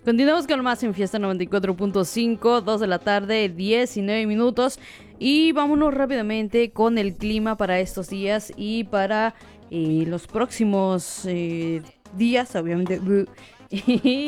Continuamos con más en Fiesta 94.5, 2 de la tarde, 19 minutos. Y vámonos rápidamente con el clima para estos días y para los próximos días, obviamente.